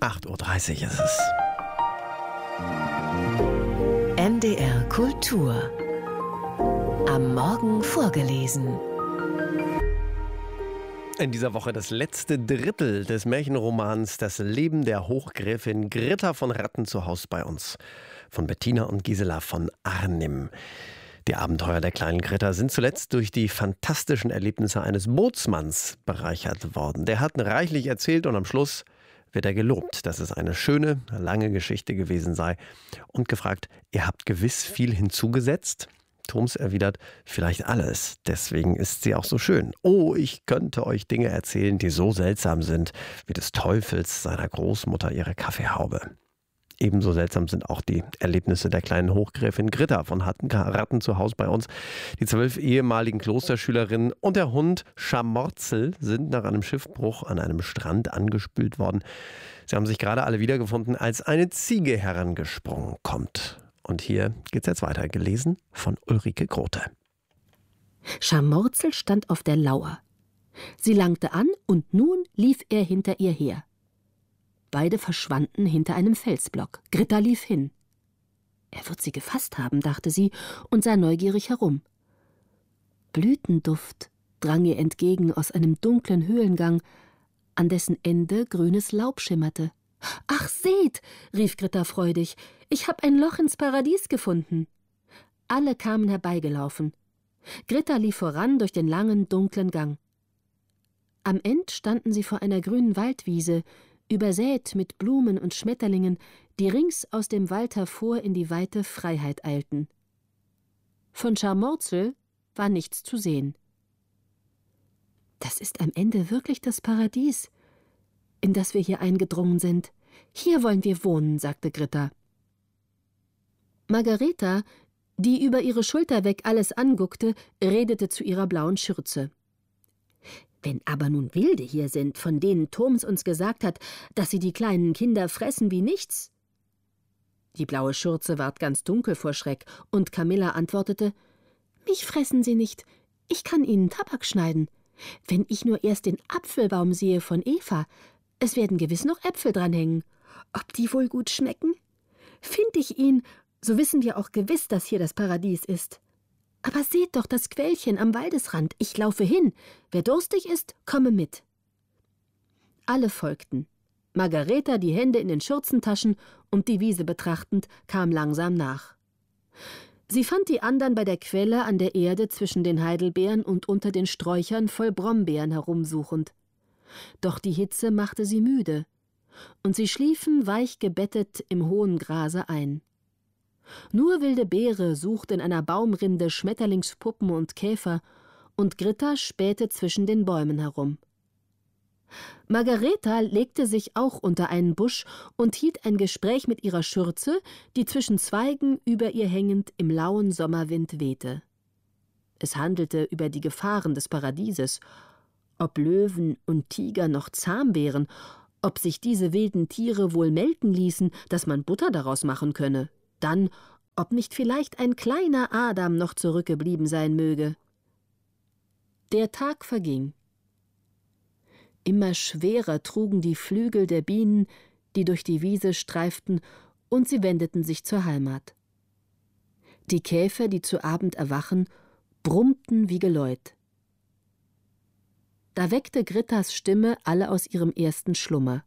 8:30 Uhr ist es. NDR Kultur. Am Morgen vorgelesen. In dieser Woche das letzte Drittel des Märchenromans Das Leben der Hochgräfin Gritta von Ratten zu Haus bei uns. Von Bettina und Gisela von Arnim. Die Abenteuer der kleinen Gritta sind zuletzt durch die fantastischen Erlebnisse eines Bootsmanns bereichert worden. Der hat reichlich erzählt und am Schluss wird er gelobt, dass es eine schöne, lange Geschichte gewesen sei. Und gefragt, ihr habt gewiss viel hinzugesetzt? Thoms erwidert, vielleicht alles. Deswegen ist sie auch so schön. Oh, ich könnte euch Dinge erzählen, die so seltsam sind, wie des Teufels seiner Großmutter ihre Kaffeehaube. Ebenso seltsam sind auch die Erlebnisse der kleinen Hochgräfin Gritta von Ratten zu Haus bei uns. Die 12 ehemaligen Klosterschülerinnen und der Hund Schamorzel sind nach einem Schiffbruch an einem Strand angespült worden. Sie haben sich gerade alle wiedergefunden, als eine Ziege herangesprungen kommt. Und hier geht's jetzt weiter, gelesen von Ulrike Grote. Schamorzel stand auf der Lauer. Sie langte an und nun lief er hinter ihr her. Beide verschwanden hinter einem Felsblock. Gritta lief hin. Er wird sie gefasst haben, dachte sie und sah neugierig herum. Blütenduft drang ihr entgegen aus einem dunklen Höhlengang, an dessen Ende grünes Laub schimmerte. »Ach, seht«, rief Gritta freudig, »ich hab ein Loch ins Paradies gefunden.« Alle kamen herbeigelaufen. Gritta lief voran durch den langen, dunklen Gang. Am End standen sie vor einer grünen Waldwiese, übersät mit Blumen und Schmetterlingen, die rings aus dem Wald hervor in die weite Freiheit eilten. Von Schamorzel war nichts zu sehen. »Das ist am Ende wirklich das Paradies, in das wir hier eingedrungen sind. Hier wollen wir wohnen«, sagte Gritta. Margareta, die über ihre Schulter weg alles anguckte, redete zu ihrer blauen Schürze. »Wenn aber nun Wilde hier sind, von denen Thoms uns gesagt hat, dass sie die kleinen Kinder fressen wie nichts?« Die blaue Schürze ward ganz dunkel vor Schreck, und Camilla antwortete, »Mich fressen sie nicht, ich kann ihnen Tabak schneiden. Wenn ich nur erst den Apfelbaum sehe von Eva, es werden gewiss noch Äpfel dranhängen. Ob die wohl gut schmecken? Find ich ihn, so wissen wir auch gewiss, dass hier das Paradies ist. Aber seht doch das Quellchen am Waldesrand, ich laufe hin. Wer durstig ist, komme mit.« Alle folgten. Margareta, die Hände in den Schürzentaschen und die Wiese betrachtend, kam langsam nach. Sie fand die andern bei der Quelle an der Erde zwischen den Heidelbeeren und unter den Sträuchern voll Brombeeren herumsuchend. Doch die Hitze machte sie müde, und sie schliefen weich gebettet im hohen Grase ein. Nur wilde Beere suchte in einer Baumrinde Schmetterlingspuppen und Käfer, und Gritta spähte zwischen den Bäumen herum. Margareta legte sich auch unter einen Busch und hielt ein Gespräch mit ihrer Schürze, die zwischen Zweigen über ihr hängend im lauen Sommerwind wehte. Es handelte über die Gefahren des Paradieses, ob Löwen und Tiger noch zahm wären, ob sich diese wilden Tiere wohl melken ließen, dass man Butter daraus machen könne, dann, ob nicht vielleicht ein kleiner Adam noch zurückgeblieben sein möge. Der Tag verging. Immer schwerer trugen die Flügel der Bienen, die durch die Wiese streiften, und sie wendeten sich zur Heimat. Die Käfer, die zu Abend erwachen, brummten wie Geläut. Da weckte Grittas Stimme alle aus ihrem ersten Schlummer.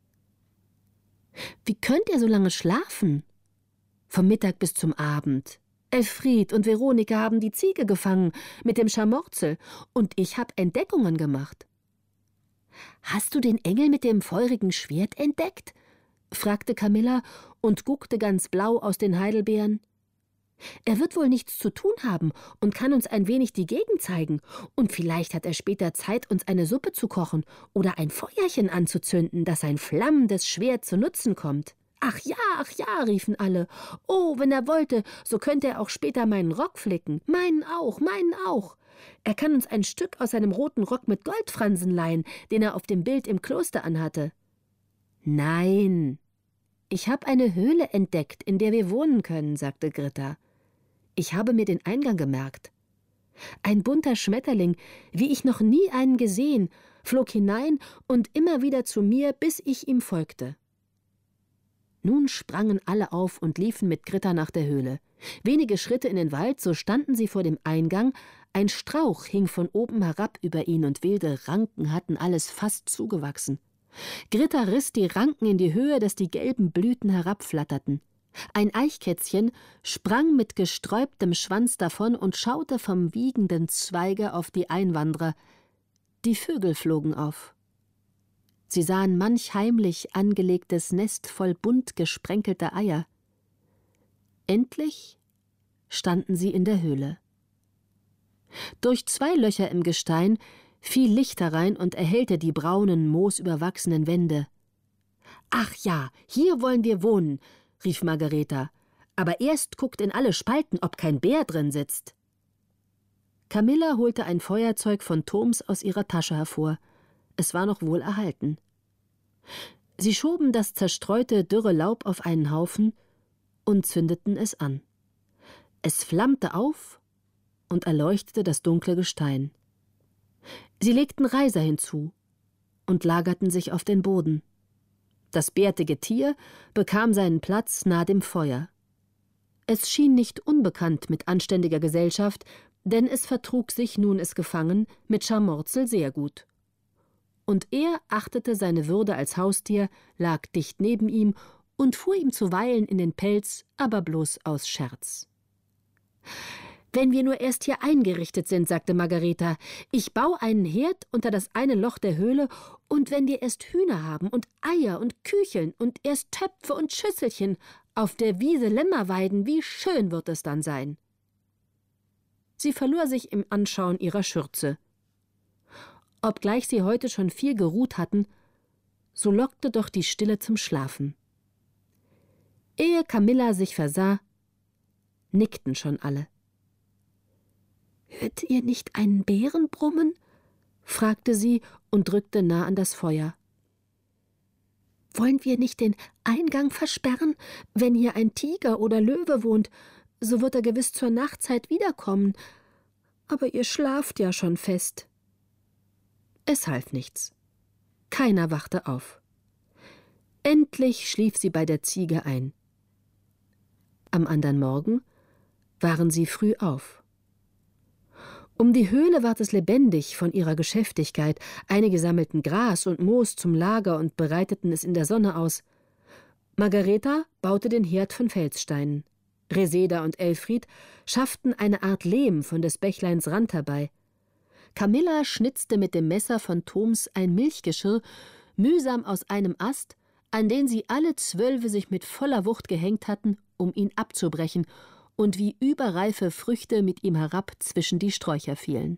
»Wie könnt ihr so lange schlafen?« »Vom Mittag bis zum Abend. Elfried und Veronika haben die Ziege gefangen mit dem Schamorzel, und ich habe Entdeckungen gemacht.« »Hast du den Engel mit dem feurigen Schwert entdeckt?« fragte Camilla und guckte ganz blau aus den Heidelbeeren. »Er wird wohl nichts zu tun haben und kann uns ein wenig die Gegend zeigen, und vielleicht hat er später Zeit, uns eine Suppe zu kochen oder ein Feuerchen anzuzünden, dass ein flammendes Schwert zu Nutzen kommt.« ach ja«, riefen alle. »Oh, wenn er wollte, so könnte er auch später meinen Rock flicken. Meinen auch. Er kann uns ein Stück aus seinem roten Rock mit Goldfransen leihen, den er auf dem Bild im Kloster anhatte.« »Nein, ich habe eine Höhle entdeckt, in der wir wohnen können«, sagte Gritta. »Ich habe mir den Eingang gemerkt. Ein bunter Schmetterling, wie ich noch nie einen gesehen, flog hinein und immer wieder zu mir, bis ich ihm folgte. Nun sprangen alle auf und liefen mit Gritta nach der Höhle. Wenige Schritte in den Wald, so standen sie vor dem Eingang. Ein Strauch hing von oben herab über ihn und wilde Ranken hatten alles fast zugewachsen. Gritta riss die Ranken in die Höhe, dass die gelben Blüten herabflatterten. Ein Eichkätzchen sprang mit gesträubtem Schwanz davon und schaute vom wiegenden Zweige auf die Einwanderer. Die Vögel flogen auf. Sie sahen manch heimlich angelegtes Nest voll bunt gesprenkelter Eier. Endlich standen sie in der Höhle. Durch 2 Löcher im Gestein fiel Licht herein und erhellte die braunen, moosüberwachsenen Wände. »Ach ja, hier wollen wir wohnen«, rief Margareta, »aber erst guckt in alle Spalten, ob kein Bär drin sitzt.« Camilla holte ein Feuerzeug von Thoms aus ihrer Tasche hervor. Es war noch wohl erhalten. Sie schoben das zerstreute, dürre Laub auf einen Haufen und zündeten es an. Es flammte auf und erleuchtete das dunkle Gestein. Sie legten Reiser hinzu und lagerten sich auf den Boden. Das bärtige Tier bekam seinen Platz nahe dem Feuer. Es schien nicht unbekannt mit anständiger Gesellschaft, denn es vertrug sich, nun es gefangen, mit Scharmorzel sehr gut. Und er achtete seine Würde als Haustier, lag dicht neben ihm und fuhr ihm zuweilen in den Pelz, aber bloß aus Scherz. »Wenn wir nur erst hier eingerichtet sind«, sagte Margareta, »ich baue einen Herd unter das eine Loch der Höhle, und wenn wir erst Hühner haben und Eier und Kücheln und erst Töpfe und Schüsselchen auf der Wiese Lämmer weiden, wie schön wird es dann sein.« Sie verlor sich im Anschauen ihrer Schürze. Obgleich sie heute schon viel geruht hatten, so lockte doch die Stille zum Schlafen. Ehe Camilla sich versah, nickten schon alle. »Hört ihr nicht einen Bären brummen?« fragte sie und drückte nah an das Feuer. »Wollen wir nicht den Eingang versperren? Wenn hier ein Tiger oder Löwe wohnt, so wird er gewiss zur Nachtzeit wiederkommen. Aber ihr schlaft ja schon fest.« Es half nichts. Keiner wachte auf. Endlich schlief sie bei der Ziege ein. Am andern Morgen waren sie früh auf. Um die Höhle ward es lebendig von ihrer Geschäftigkeit. Einige sammelten Gras und Moos zum Lager und bereiteten es in der Sonne aus. Margareta baute den Herd von Felssteinen. Reseda und Elfried schafften eine Art Lehm von des Bächleins Rand herbei. Camilla schnitzte mit dem Messer von Thoms ein Milchgeschirr, mühsam aus einem Ast, an den sie alle 12 sich mit voller Wucht gehängt hatten, um ihn abzubrechen, und wie überreife Früchte mit ihm herab zwischen die Sträucher fielen.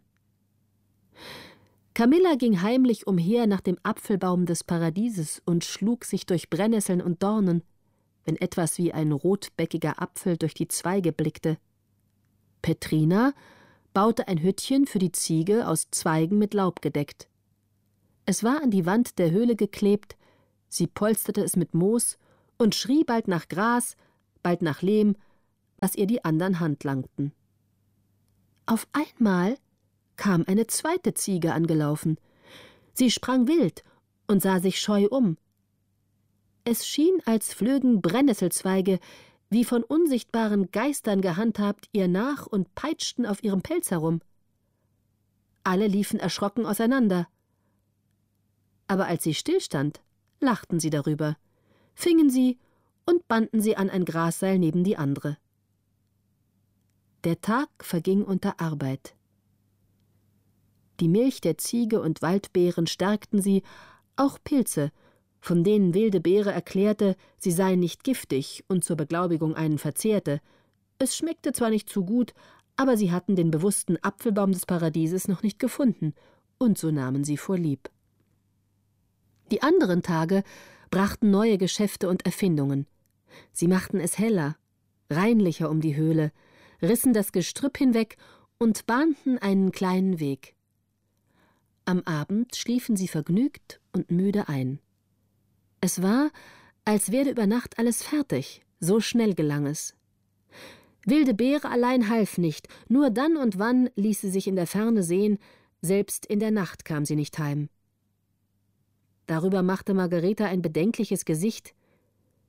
Camilla ging heimlich umher nach dem Apfelbaum des Paradieses und schlug sich durch Brennnesseln und Dornen, wenn etwas wie ein rotbäckiger Apfel durch die Zweige blickte. Petrina baute ein Hüttchen für die Ziege aus Zweigen mit Laub gedeckt. Es war an die Wand der Höhle geklebt, sie polsterte es mit Moos und schrie bald nach Gras, bald nach Lehm, was ihr die andern handlangten. Auf einmal kam eine zweite Ziege angelaufen. Sie sprang wild und sah sich scheu um. Es schien, als flögen Brennnesselzweige, wie von unsichtbaren Geistern gehandhabt, ihr nach und peitschten auf ihrem Pelz herum. Alle liefen erschrocken auseinander. Aber als sie stillstand, lachten sie darüber, fingen sie und banden sie an ein Grasseil neben die andere. Der Tag verging unter Arbeit. Die Milch der Ziege und Waldbeeren stärkten sie, auch Pilze, von denen wilde Beere erklärte, sie seien nicht giftig und zur Beglaubigung einen verzehrte. Es schmeckte zwar nicht zu gut, aber sie hatten den bewussten Apfelbaum des Paradieses noch nicht gefunden, und so nahmen sie vorlieb. Die anderen Tage brachten neue Geschäfte und Erfindungen. Sie machten es heller, reinlicher um die Höhle, rissen das Gestrüpp hinweg und bahnten einen kleinen Weg. Am Abend schliefen sie vergnügt und müde ein. Es war, als werde über Nacht alles fertig, so schnell gelang es. Wilde Beere allein half nicht, nur dann und wann ließ sie sich in der Ferne sehen, selbst in der Nacht kam sie nicht heim. Darüber machte Margareta ein bedenkliches Gesicht.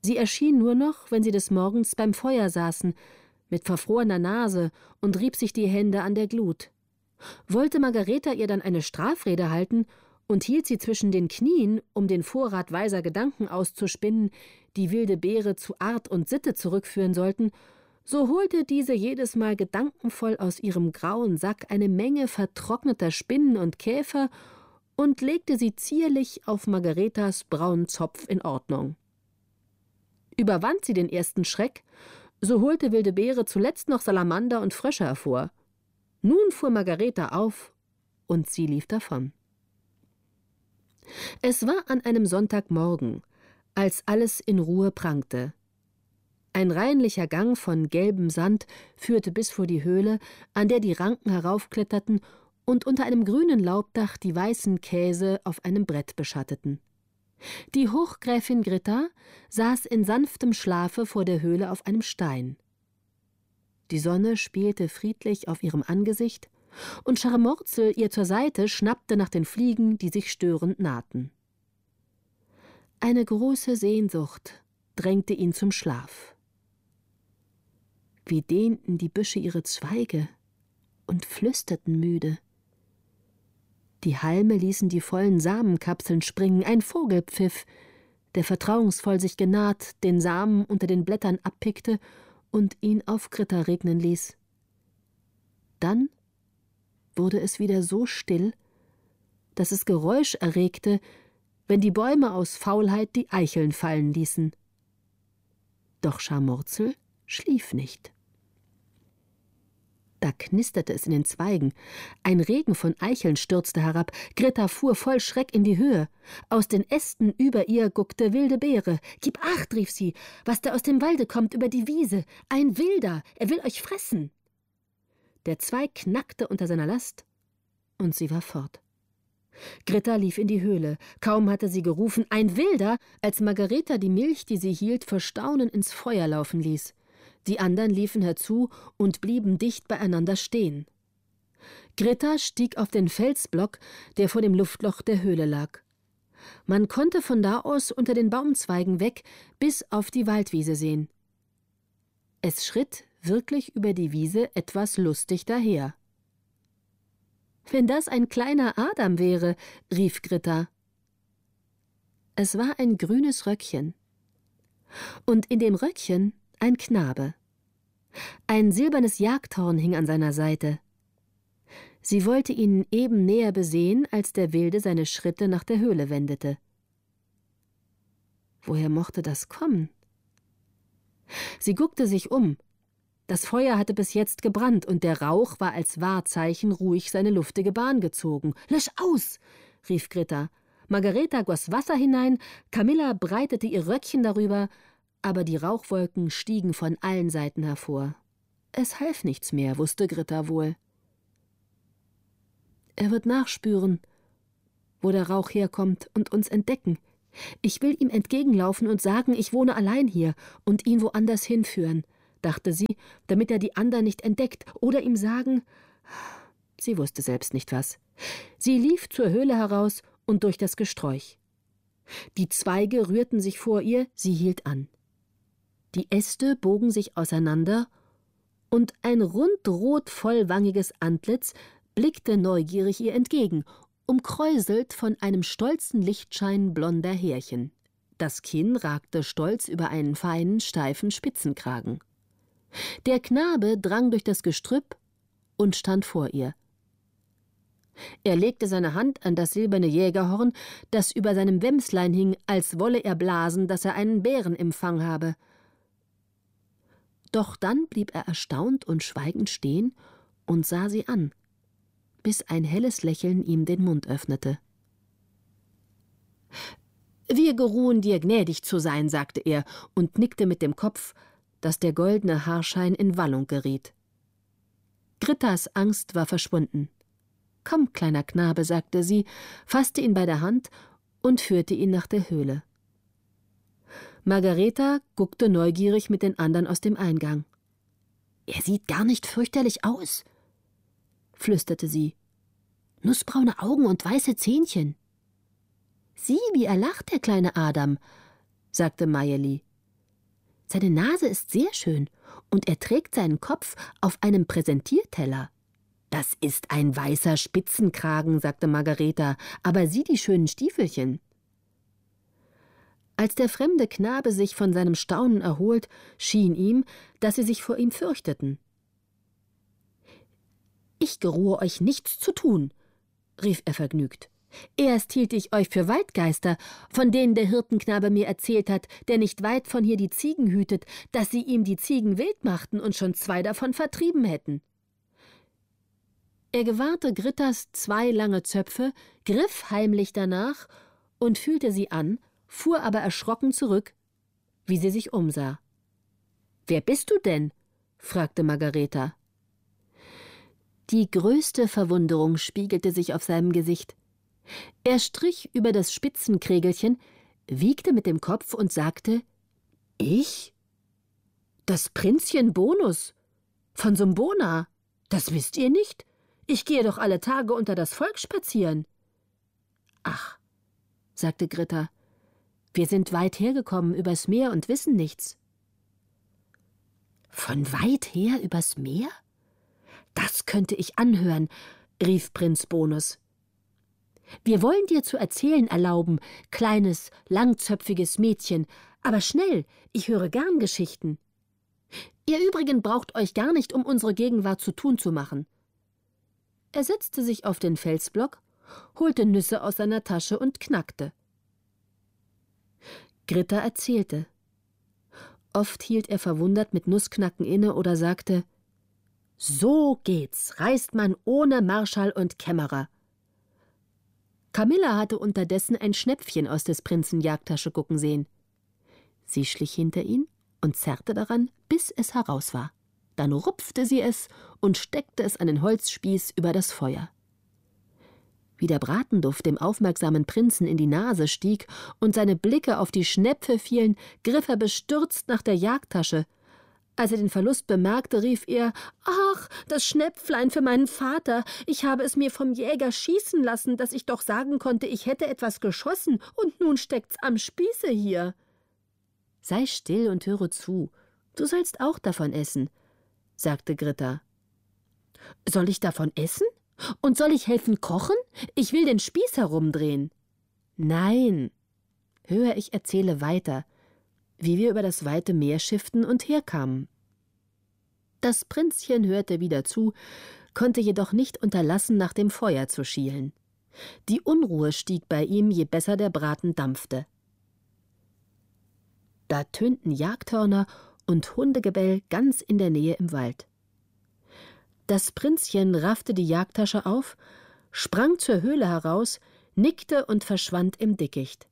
Sie erschien nur noch, wenn sie des Morgens beim Feuer saßen, mit verfrorener Nase und rieb sich die Hände an der Glut. Wollte Margareta ihr dann eine Strafrede halten und hielt sie zwischen den Knien, um den Vorrat weiser Gedanken auszuspinnen, die wilde Beere zu Art und Sitte zurückführen sollten, so holte diese jedes Mal gedankenvoll aus ihrem grauen Sack eine Menge vertrockneter Spinnen und Käfer und legte sie zierlich auf Margaretas braunen Zopf in Ordnung. Überwand sie den ersten Schreck, so holte wilde Beere zuletzt noch Salamander und Frösche hervor. Nun fuhr Margareta auf, und sie lief davon. Es war an einem Sonntagmorgen, als alles in Ruhe prangte. Ein reinlicher Gang von gelbem Sand führte bis vor die Höhle, an der die Ranken heraufkletterten und unter einem grünen Laubdach die weißen Käse auf einem Brett beschatteten. Die Hochgräfin Gritta saß in sanftem Schlafe vor der Höhle auf einem Stein. Die Sonne spielte friedlich auf ihrem Angesicht, und Scharmorzel ihr zur Seite schnappte nach den Fliegen, die sich störend nahten. Eine große Sehnsucht drängte ihn zum Schlaf. Wie dehnten die Büsche ihre Zweige und flüsterten müde. Die Halme ließen die vollen Samenkapseln springen, ein Vogel pfiff, der vertrauensvoll sich genaht, den Samen unter den Blättern abpickte und ihn auf Gritta regnen ließ. Dann wurde es wieder so still, dass es Geräusch erregte, wenn die Bäume aus Faulheit die Eicheln fallen ließen. Doch Scharmorzel schlief nicht. Da knisterte es in den Zweigen. Ein Regen von Eicheln stürzte herab. Gritta fuhr voll Schreck in die Höhe. Aus den Ästen über ihr guckte wilde Beere. »Gib acht«, rief sie, »was da aus dem Walde kommt über die Wiese. Ein Wilder, er will euch fressen.« Der Zweig knackte unter seiner Last, und sie war fort. Gritta lief in die Höhle. Kaum hatte sie gerufen, »Ein Wilder«, als Margareta die Milch, die sie hielt, vor Staunen ins Feuer laufen ließ. Die anderen liefen herzu und blieben dicht beieinander stehen. Gritta stieg auf den Felsblock, der vor dem Luftloch der Höhle lag. Man konnte von da aus unter den Baumzweigen weg bis auf die Waldwiese sehen. Es schritt wirklich über die Wiese etwas lustig daher. »Wenn das ein kleiner Adam wäre«, rief Gritta. Es war ein grünes Röckchen. Und in dem Röckchen ein Knabe. Ein silbernes Jagdhorn hing an seiner Seite. Sie wollte ihn eben näher besehen, als der Wilde seine Schritte nach der Höhle wendete. Woher mochte das kommen? Sie guckte sich um. Das Feuer hatte bis jetzt gebrannt, und der Rauch war als Wahrzeichen ruhig seine luftige Bahn gezogen. »Lösch aus«, rief Gritta. Margareta goss Wasser hinein, Camilla breitete ihr Röckchen darüber, aber die Rauchwolken stiegen von allen Seiten hervor. Es half nichts mehr, wusste Gritta wohl. Er wird nachspüren, wo der Rauch herkommt, und uns entdecken. Ich will ihm entgegenlaufen und sagen, ich wohne allein hier, und ihn woanders hinführen, dachte sie, damit er die anderen nicht entdeckt, oder ihm sagen, sie wusste selbst nicht was. Sie lief zur Höhle heraus und durch das Gesträuch. Die Zweige rührten sich vor ihr, sie hielt an. Die Äste bogen sich auseinander, und ein rundrot vollwangiges Antlitz blickte neugierig ihr entgegen, umkräuselt von einem stolzen Lichtschein blonder Härchen. Das Kinn ragte stolz über einen feinen, steifen Spitzenkragen. Der Knabe drang durch das Gestrüpp und stand vor ihr. Er legte seine Hand an das silberne Jägerhorn, das über seinem Wämslein hing, als wolle er blasen, dass er einen Bären im Fang habe. Doch dann blieb er erstaunt und schweigend stehen und sah sie an, bis ein helles Lächeln ihm den Mund öffnete. »Wir geruhen dir, gnädig zu sein«, sagte er und nickte mit dem Kopf, dass der goldene Haarschein in Wallung geriet. Grittas Angst war verschwunden. »Komm, kleiner Knabe«, sagte sie, fasste ihn bei der Hand und führte ihn nach der Höhle. Margareta guckte neugierig mit den anderen aus dem Eingang. »Er sieht gar nicht fürchterlich aus«, flüsterte sie. »Nussbraune Augen und weiße Zähnchen.« »Sieh, wie er lacht, der kleine Adam«, sagte Mayeli. Seine Nase ist sehr schön und er trägt seinen Kopf auf einem Präsentierteller. »Das ist ein weißer Spitzenkragen«, sagte Margareta, »aber sieh die schönen Stiefelchen.« Als der fremde Knabe sich von seinem Staunen erholt, schien ihm, dass sie sich vor ihm fürchteten. »Ich geruhe euch nichts zu tun«, rief er vergnügt. »Erst hielt ich euch für Waldgeister, von denen der Hirtenknabe mir erzählt hat, der nicht weit von hier die Ziegen hütet, dass sie ihm die Ziegen wild machten und schon 2 davon vertrieben hätten.« Er gewahrte Grittas 2 lange Zöpfe, griff heimlich danach und fühlte sie an, fuhr aber erschrocken zurück, wie sie sich umsah. »Wer bist du denn?« fragte Margareta. Die größte Verwunderung spiegelte sich auf seinem Gesicht. Er strich über das Spitzenkrägelchen, wiegte mit dem Kopf und sagte: »Ich? Das Prinzchen Bonus von Sumbona, das wisst ihr nicht? Ich gehe doch alle Tage unter das Volk spazieren.« »Ach«, sagte Gritta, »wir sind weit hergekommen übers Meer und wissen nichts.« »Von weit her übers Meer? Das könnte ich anhören«, rief Prinz Bonus. »Wir wollen dir zu erzählen erlauben, kleines, langzöpfiges Mädchen, aber schnell, ich höre gern Geschichten. Ihr übrigen braucht euch gar nicht um unsere Gegenwart zu tun zu machen.« Er setzte sich auf den Felsblock, holte Nüsse aus seiner Tasche und knackte. Gritta erzählte. Oft hielt er verwundert mit Nussknacken inne oder sagte: »So geht's, reist man ohne Marschall und Kämmerer.« Camilla hatte unterdessen ein Schnäpfchen aus des Prinzen Jagdtasche gucken sehen. Sie schlich hinter ihn und zerrte daran, bis es heraus war. Dann rupfte sie es und steckte es an den Holzspieß über das Feuer. Wie der Bratenduft dem aufmerksamen Prinzen in die Nase stieg und seine Blicke auf die Schnepfe fielen, griff er bestürzt nach der Jagdtasche. Als er den Verlust bemerkte, rief er: »Ach, das Schnäpflein für meinen Vater! Ich habe es mir vom Jäger schießen lassen, dass ich doch sagen konnte, ich hätte etwas geschossen, und nun steckt's am Spieße hier.« »Sei still und höre zu. Du sollst auch davon essen«, sagte Gritta. »Soll ich davon essen? Und soll ich helfen kochen? Ich will den Spieß herumdrehen.« »Nein. Hör, ich erzähle weiter, wie wir über das weite Meer schifften und herkamen.« Das Prinzchen hörte wieder zu, konnte jedoch nicht unterlassen, nach dem Feuer zu schielen. Die Unruhe stieg bei ihm, je besser der Braten dampfte. Da tönten Jagdhörner und Hundegebell ganz in der Nähe im Wald. Das Prinzchen raffte die Jagdtasche auf, sprang zur Höhle heraus, nickte und verschwand im Dickicht.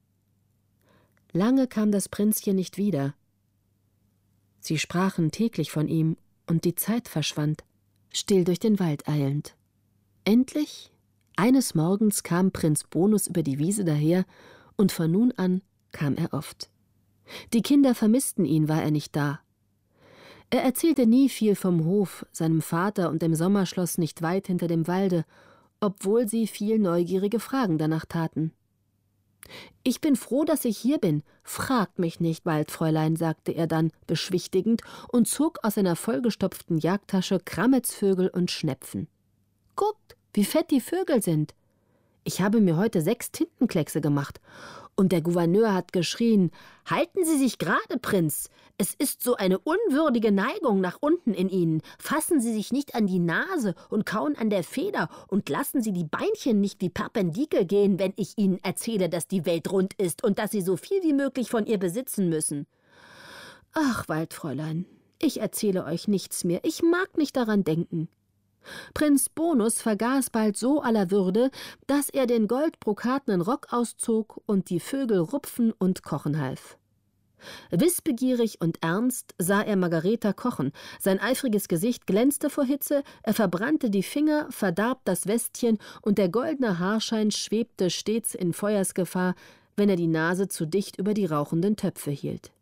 Lange kam das Prinzchen nicht wieder. Sie sprachen täglich von ihm, und die Zeit verschwand, still durch den Wald eilend. Endlich, eines Morgens, kam Prinz Bonus über die Wiese daher, und von nun an kam er oft. Die Kinder vermissten ihn, war er nicht da. Er erzählte nie viel vom Hof, seinem Vater und dem Sommerschloss nicht weit hinter dem Walde, obwohl sie viel neugierige Fragen danach taten. »Ich bin froh, dass ich hier bin. Fragt mich nicht, Waldfräulein«, sagte er dann beschwichtigend und zog aus seiner vollgestopften Jagdtasche Krammetsvögel und Schnepfen. »Guckt, wie fett die Vögel sind. Ich habe mir heute 6 Tintenkleckse gemacht. Und der Gouverneur hat geschrien: »Halten Sie sich gerade, Prinz! Es ist so eine unwürdige Neigung nach unten in Ihnen. Fassen Sie sich nicht an die Nase und kauen an der Feder und lassen Sie die Beinchen nicht wie Perpendikel gehen, wenn ich Ihnen erzähle, dass die Welt rund ist und dass Sie so viel wie möglich von ihr besitzen müssen.« »Ach, Waldfräulein, ich erzähle euch nichts mehr. Ich mag nicht daran denken.« Prinz Bonus vergaß bald so aller Würde, dass er den goldbrokatenen Rock auszog und die Vögel rupfen und kochen half. Wissbegierig und ernst sah er Margareta kochen, sein eifriges Gesicht glänzte vor Hitze, er verbrannte die Finger, verdarb das Westchen, und der goldene Haarschein schwebte stets in Feuersgefahr, wenn er die Nase zu dicht über die rauchenden Töpfe hielt.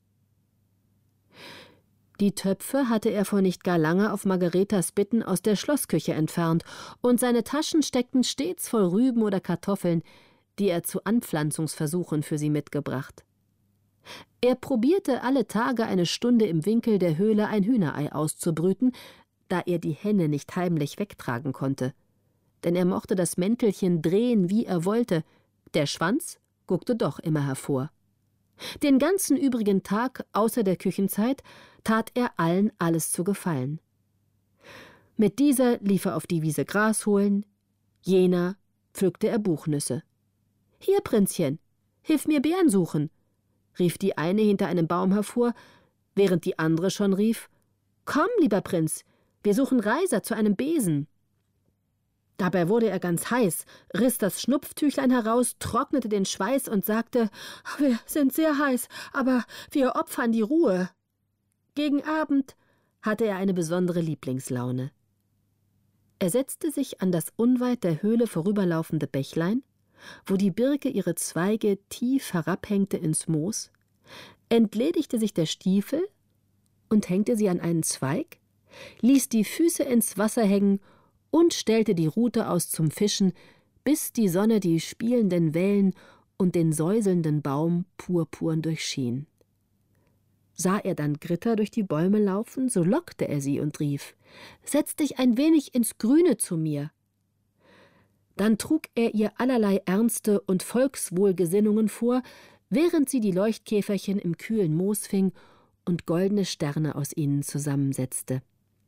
Die Töpfe hatte er vor nicht gar lange auf Margaretas Bitten aus der Schlossküche entfernt, und seine Taschen steckten stets voll Rüben oder Kartoffeln, die er zu Anpflanzungsversuchen für sie mitgebracht. Er probierte alle Tage eine Stunde im Winkel der Höhle ein Hühnerei auszubrüten, da er die Henne nicht heimlich wegtragen konnte. Denn er mochte das Mäntelchen drehen, wie er wollte, der Schwanz guckte doch immer hervor. Den ganzen übrigen Tag, außer der Küchenzeit, tat er allen alles zu gefallen. Mit dieser lief er auf die Wiese Gras holen, jener pflückte er Buchnüsse. »Hier, Prinzchen, hilf mir Beeren suchen«, rief die eine hinter einem Baum hervor, während die andere schon rief, »Komm, lieber Prinz, wir suchen Reiser zu einem Besen.« Dabei wurde er ganz heiß, riss das Schnupftüchlein heraus, trocknete den Schweiß und sagte, »Wir sind sehr heiß, aber wir opfern die Ruhe.« Gegen Abend hatte er eine besondere Lieblingslaune. Er setzte sich an das unweit der Höhle vorüberlaufende Bächlein, wo die Birke ihre Zweige tief herabhängte ins Moos, entledigte sich der Stiefel und hängte sie an einen Zweig, ließ die Füße ins Wasser hängen und stellte die Rute aus zum Fischen, bis die Sonne die spielenden Wellen und den säuselnden Baum purpurn durchschien. Sah er dann Gritter durch die Bäume laufen, so lockte er sie und rief, »Setz dich ein wenig ins Grüne zu mir.« Dann trug er ihr allerlei ernste und Volkswohlgesinnungen vor, während sie die Leuchtkäferchen im kühlen Moos fing und goldene Sterne aus ihnen zusammensetzte.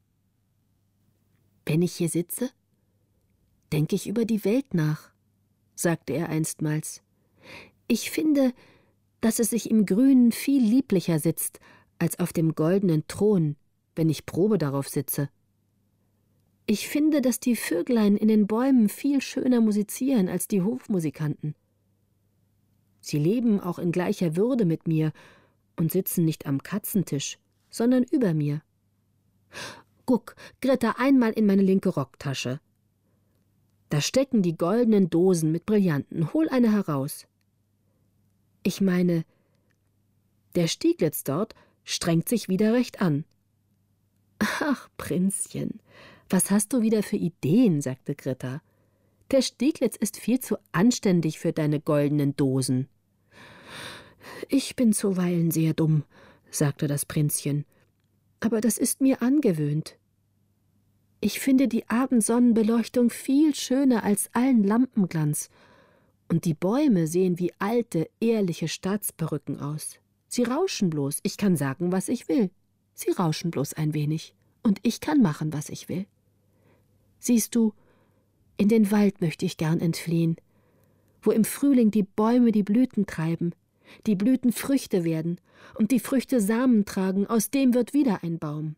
»Wenn ich hier sitze, denke ich über die Welt nach«, sagte er einstmals. »Ich finde, dass es sich im Grünen viel lieblicher sitzt, als auf dem goldenen Thron, wenn ich Probe darauf sitze. Ich finde, dass die Vöglein in den Bäumen viel schöner musizieren als die Hofmusikanten. Sie leben auch in gleicher Würde mit mir und sitzen nicht am Katzentisch, sondern über mir. Guck, Gritta, einmal in meine linke Rocktasche. Da stecken die goldenen Dosen mit Brillanten. Hol eine heraus. Ich meine, der Stieglitz dort strengt sich wieder recht an.« »Ach, Prinzchen, was hast du wieder für Ideen?« sagte Gritta. »Der Stieglitz ist viel zu anständig für deine goldenen Dosen.« »Ich bin zuweilen sehr dumm«, sagte das Prinzchen, »aber das ist mir angewöhnt. Ich finde die Abendsonnenbeleuchtung viel schöner als allen Lampenglanz, und die Bäume sehen wie alte, ehrliche Staatsperücken aus. Sie rauschen bloß, ich kann sagen, was ich will. Sie rauschen bloß ein wenig, und ich kann machen, was ich will. Siehst du, in den Wald möchte ich gern entfliehen, wo im Frühling die Bäume die Blüten treiben, die Blüten Früchte werden und die Früchte Samen tragen, aus dem wird wieder ein Baum.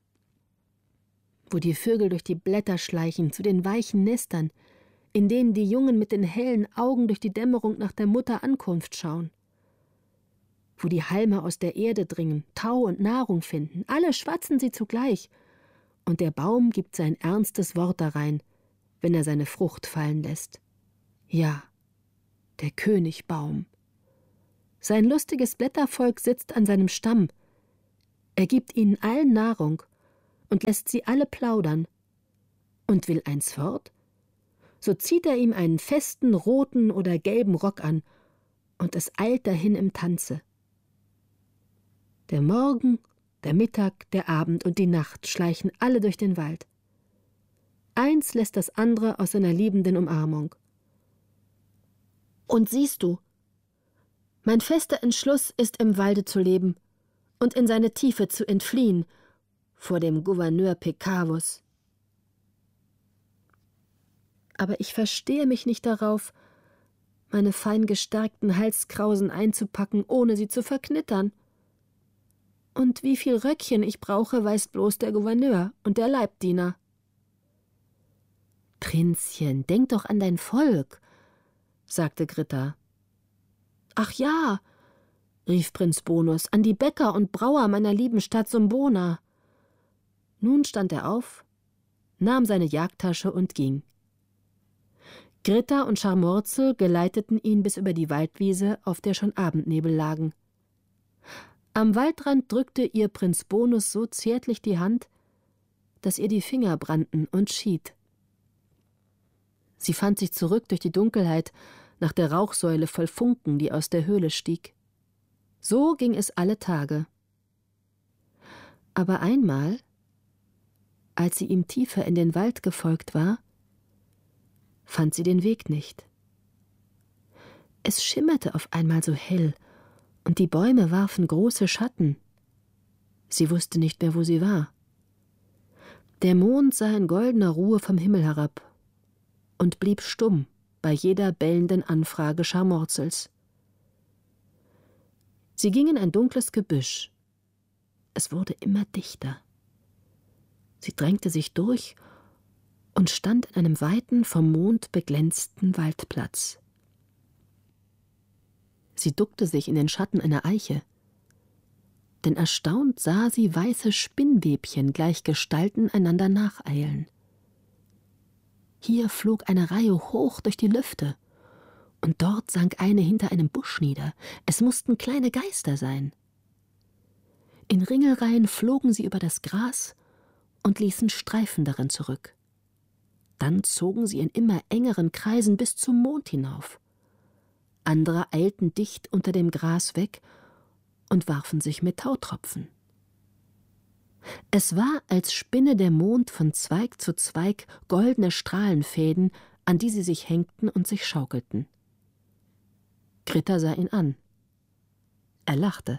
Wo die Vögel durch die Blätter schleichen zu den weichen Nestern, in denen die Jungen mit den hellen Augen durch die Dämmerung nach der Mutter Ankunft schauen. Wo die Halme aus der Erde dringen, Tau und Nahrung finden, alle schwatzen sie zugleich, und der Baum gibt sein ernstes Wort darein, wenn er seine Frucht fallen lässt. Ja, der Königbaum. Sein lustiges Blättervolk sitzt an seinem Stamm. Er gibt ihnen allen Nahrung und lässt sie alle plaudern. Und will eins fort, so zieht er ihm einen festen roten oder gelben Rock an, und es eilt dahin im Tanze. Der Morgen, der Mittag, der Abend und die Nacht schleichen alle durch den Wald. Eins lässt das andere aus seiner liebenden Umarmung. Und siehst du, mein fester Entschluss ist, im Walde zu leben und in seine Tiefe zu entfliehen vor dem Gouverneur Pecavus. Aber ich verstehe mich nicht darauf, meine fein gestärkten Halskrausen einzupacken, ohne sie zu verknittern. Und wie viel Röckchen ich brauche, weiß bloß der Gouverneur und der Leibdiener. »Prinzchen, denk doch an dein Volk«, sagte Gritta. »Ach ja«, rief Prinz Bonus, »an die Bäcker und Brauer meiner lieben Stadt Sumbona.« Nun stand er auf, nahm seine Jagdtasche und ging. Gritta und Scharmorzel geleiteten ihn bis über die Waldwiese, auf der schon Abendnebel lagen. Am Waldrand drückte ihr Prinz Bonus so zärtlich die Hand, dass ihr die Finger brannten und schied. Sie fand sich zurück durch die Dunkelheit nach der Rauchsäule voll Funken, die aus der Höhle stieg. So ging es alle Tage. Aber einmal, als sie ihm tiefer in den Wald gefolgt war, fand sie den Weg nicht. Es schimmerte auf einmal so hell, und die Bäume warfen große Schatten. Sie wusste nicht mehr, wo sie war. Der Mond sah in goldener Ruhe vom Himmel herab und blieb stumm bei jeder bellenden Anfrage Scharmorzels. Sie ging in ein dunkles Gebüsch. Es wurde immer dichter. Sie drängte sich durch und stand in einem weiten, vom Mond beglänzten Waldplatz. Sie duckte sich in den Schatten einer Eiche, denn erstaunt sah sie weiße Spinnwebchen gleich Gestalten einander nacheilen. Hier flog eine Reihe hoch durch die Lüfte, und dort sank eine hinter einem Busch nieder. Es mussten kleine Geister sein. In Ringelreihen flogen sie über das Gras und ließen Streifen darin zurück. Dann zogen sie in immer engeren Kreisen bis zum Mond hinauf. Andere eilten dicht unter dem Gras weg und warfen sich mit Tautropfen. Es war, als spinne der Mond von Zweig zu Zweig goldene Strahlenfäden, an die sie sich hängten und sich schaukelten. Gritta sah ihn an. Er lachte.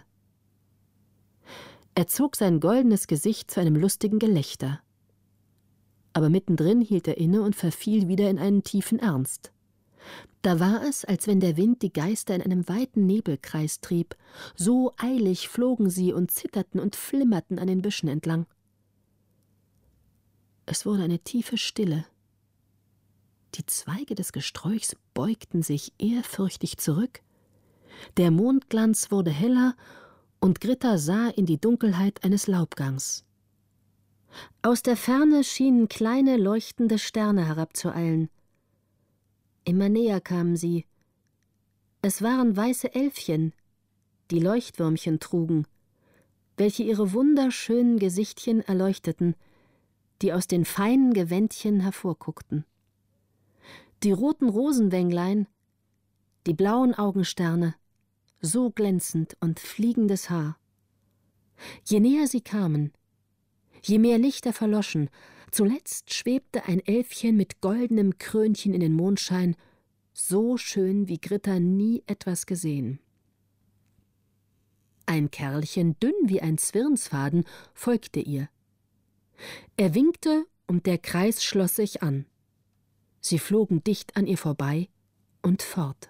Er zog sein goldenes Gesicht zu einem lustigen Gelächter. Aber mittendrin hielt er inne und verfiel wieder in einen tiefen Ernst. Da war es, als wenn der Wind die Geister in einem weiten Nebelkreis trieb. So eilig flogen sie und zitterten und flimmerten an den Büschen entlang. Es wurde eine tiefe Stille. Die Zweige des Gesträuchs beugten sich ehrfürchtig zurück. Der Mondglanz wurde heller, und Gritta sah in die Dunkelheit eines Laubgangs. Aus der Ferne schienen kleine, leuchtende Sterne herabzueilen. Immer näher kamen sie. Es waren weiße Elfchen, die Leuchtwürmchen trugen, welche ihre wunderschönen Gesichtchen erleuchteten, die aus den feinen Gewändchen hervorguckten. Die roten Rosenwänglein, die blauen Augensterne, so glänzend und fliegendes Haar. Je näher sie kamen, je mehr Lichter verloschen, zuletzt schwebte ein Elfchen mit goldenem Krönchen in den Mondschein, so schön wie Gritta nie etwas gesehen. Ein Kerlchen, dünn wie ein Zwirnsfaden, folgte ihr. Er winkte, und der Kreis schloss sich an. Sie flogen dicht an ihr vorbei und fort.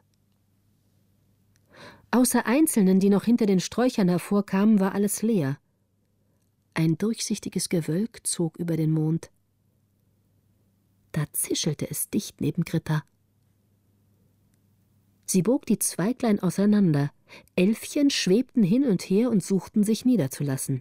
Außer Einzelnen, die noch hinter den Sträuchern hervorkamen, war alles leer. Ein durchsichtiges Gewölk zog über den Mond. Da zischelte es dicht neben Gritta. Sie bog die Zweiglein auseinander. Elfchen schwebten hin und her und suchten sich niederzulassen.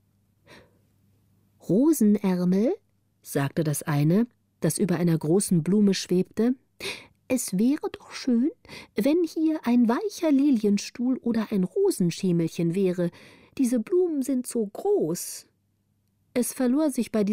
»Rosenärmel«, sagte das eine, das über einer großen Blume schwebte, »es wäre doch schön, wenn hier ein weicher Lilienstuhl oder ein Rosenschemelchen wäre. Diese Blumen sind so groß.« Es verlor sich bei